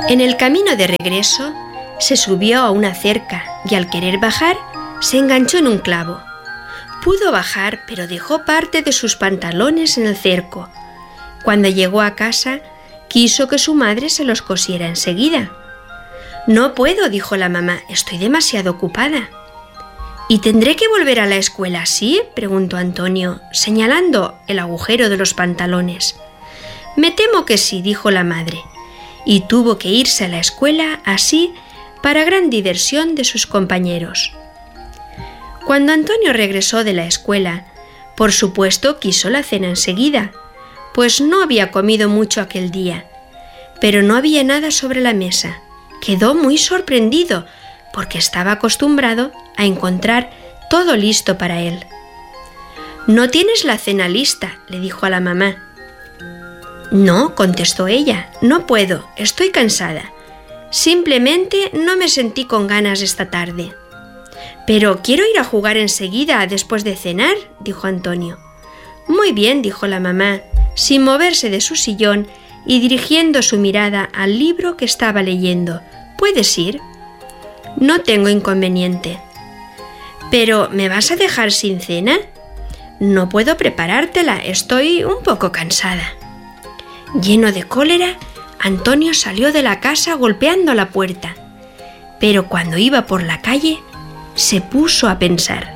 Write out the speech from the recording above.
En el camino de regreso se subió a una cerca y al querer bajar se enganchó en un clavo. Pudo bajar, pero dejó parte de sus pantalones en el cerco. Cuando llegó a casa, quiso que su madre se los cosiera enseguida. «No puedo», dijo la mamá, «estoy demasiado ocupada». «¿Y tendré que volver a la escuela así?», preguntó Antonio, señalando el agujero de los pantalones. «Me temo que sí», dijo la madre, y tuvo que irse a la escuela así para gran diversión de sus compañeros. Cuando Antonio regresó de la escuela, por supuesto quiso la cena enseguida, pues no había comido mucho aquel día, pero no había nada sobre la mesa. Quedó muy sorprendido porque estaba acostumbrado a encontrar todo listo para él. «¿No tienes la cena lista?», le dijo a la mamá. «No», contestó ella, «no puedo, estoy cansada. Simplemente no me sentí con ganas esta tarde». «Pero quiero ir a jugar enseguida después de cenar», dijo Antonio. «Muy bien», dijo la mamá, sin moverse de su sillón y dirigiendo su mirada al libro que estaba leyendo. «¿Puedes ir?» «No tengo inconveniente». «¿Pero me vas a dejar sin cena?» «No puedo preparártela, estoy un poco cansada». Lleno de cólera, Antonio salió de la casa golpeando la puerta. Pero cuando iba por la calle, se puso a pensar.